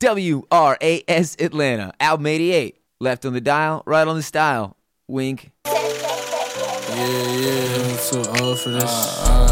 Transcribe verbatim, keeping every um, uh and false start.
W R A S Atlanta. Album eighty-eight. Left on the dial, right on the style. Wink. Yeah, yeah, I'm too old for this. Uh, uh.